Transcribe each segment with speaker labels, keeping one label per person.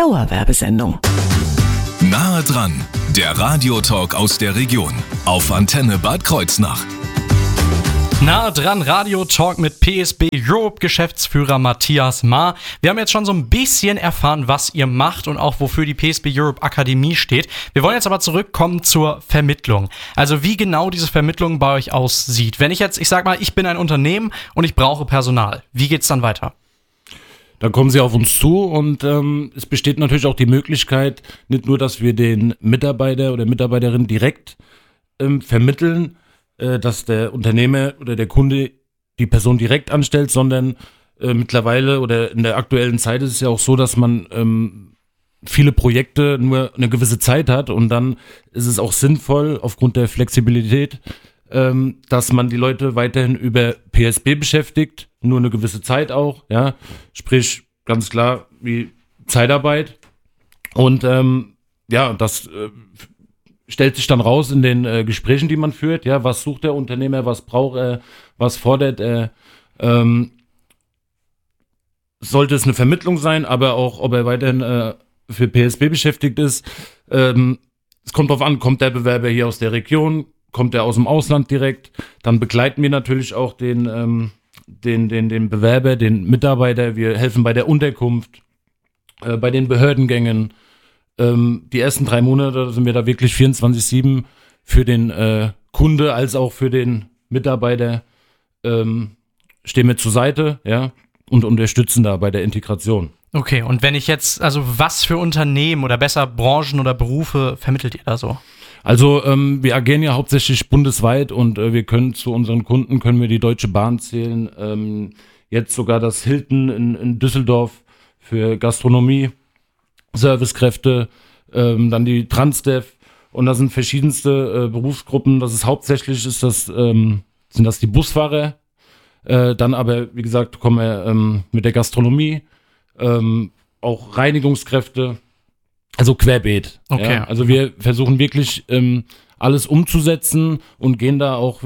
Speaker 1: Dauerwerbesendung.
Speaker 2: Nahe dran, der Radiotalk aus der Region auf Antenne Bad Kreuznach.
Speaker 3: Nahe dran, Radio-Talk mit PSB Europe Geschäftsführer Matthias Maar. Wir haben jetzt schon so ein bisschen erfahren, was ihr macht und auch wofür die PSB Europe Akademie steht. Wir wollen jetzt aber zurückkommen zur Vermittlung. Also wie genau diese Vermittlung bei euch aussieht. Wenn ich sag mal, ich bin ein Unternehmen und ich brauche Personal. Wie geht's dann weiter?
Speaker 4: Da kommen Sie auf uns zu und es besteht natürlich auch die Möglichkeit, nicht nur, dass wir den Mitarbeiter oder Mitarbeiterin direkt vermitteln, dass der Unternehmer oder der Kunde die Person direkt anstellt, sondern mittlerweile oder in der aktuellen Zeit ist es ja auch so, dass man viele Projekte nur eine gewisse Zeit hat und dann ist es auch sinnvoll aufgrund der Flexibilität, dass man die Leute weiterhin über PSB beschäftigt, nur eine gewisse Zeit auch, ja, sprich ganz klar wie Zeitarbeit und das stellt sich dann raus in den Gesprächen, die man führt, ja, was sucht der Unternehmer, was braucht er, was fordert er, sollte es eine Vermittlung sein, aber auch, ob er weiterhin für PSB beschäftigt ist. Es kommt drauf an, kommt der Bewerber hier aus der Region, kommt er aus dem Ausland direkt, dann begleiten wir natürlich auch den Bewerber, den Mitarbeiter, wir helfen bei der Unterkunft, bei den Behördengängen. Die ersten 3 Monate sind wir da wirklich 24/7 für den Kunde als auch für den Mitarbeiter stehen wir zur Seite, ja, und unterstützen da bei der Integration.
Speaker 3: Okay, und wenn ich jetzt, also was für Unternehmen oder besser Branchen oder Berufe vermittelt ihr da so?
Speaker 4: Also wir agieren ja hauptsächlich bundesweit und wir können zu unseren Kunden, können wir die Deutsche Bahn zählen, jetzt sogar das Hilton in Düsseldorf für Gastronomie, Servicekräfte, dann die Transdev und da sind verschiedenste Berufsgruppen. Das ist hauptsächlich sind das die Busfahrer, dann aber wie gesagt kommen wir mit der Gastronomie, auch Reinigungskräfte, also querbeet.
Speaker 3: Okay.
Speaker 4: Ja? Also wir versuchen wirklich alles umzusetzen und gehen da auch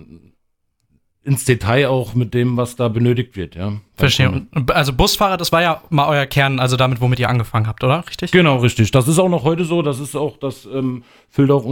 Speaker 4: ins Detail auch mit dem, was da benötigt wird, ja.
Speaker 3: Verstehe. Und also Busfahrer, das war ja mal euer Kern, also damit, womit ihr angefangen habt, oder? Richtig?
Speaker 4: Genau, richtig. Das ist auch noch heute so. Das füllt auch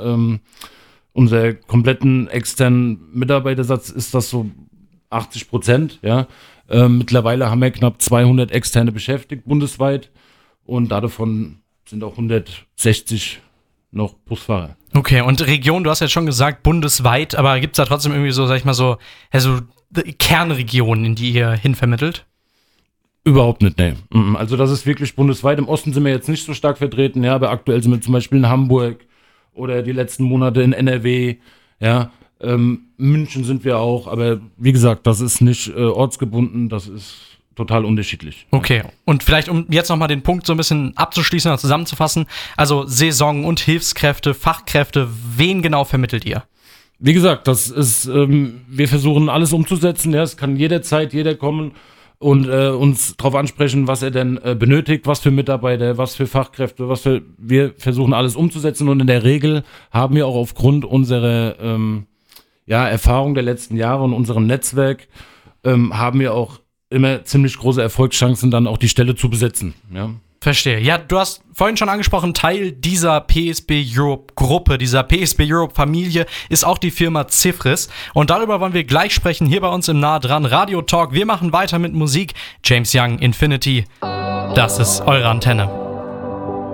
Speaker 4: unser kompletten externen Mitarbeitersatz, ist das so 80%, ja. Mittlerweile haben wir knapp 200 externe beschäftigt bundesweit und davon sind auch 160 noch Busfahrer.
Speaker 3: Okay, und Region, du hast jetzt schon gesagt, bundesweit, aber gibt es da trotzdem irgendwie so, sag ich mal so Kernregionen, in die ihr hinvermittelt?
Speaker 4: Überhaupt nicht, ne. Also das ist wirklich bundesweit. Im Osten sind wir jetzt nicht so stark vertreten, ja, aber aktuell sind wir zum Beispiel in Hamburg oder die letzten Monate in NRW, ja. München sind wir auch, aber wie gesagt, das ist nicht ortsgebunden, das ist total unterschiedlich.
Speaker 3: Okay, und vielleicht, um jetzt nochmal den Punkt so ein bisschen abzuschließen oder zusammenzufassen, also Saison- und Hilfskräfte, Fachkräfte, wen genau vermittelt ihr?
Speaker 4: Wie gesagt, das ist, wir versuchen alles umzusetzen, ja, es kann jederzeit jeder kommen und uns darauf ansprechen, was er denn benötigt, was für Mitarbeiter, was für Fachkräfte, wir versuchen alles umzusetzen und in der Regel haben wir auch aufgrund unserer Erfahrung der letzten Jahre und unserem Netzwerk haben wir auch immer ziemlich große Erfolgschancen, dann auch die Stelle zu besetzen. Ja.
Speaker 3: Verstehe. Ja, du hast vorhin schon angesprochen, Teil dieser PSB Europe Gruppe, dieser PSB Europe Familie ist auch die Firma Zifris. Und darüber wollen wir gleich sprechen, hier bei uns im Nahe dran Radio Talk. Wir machen weiter mit Musik. James Young, Infinity. Das ist eure Antenne.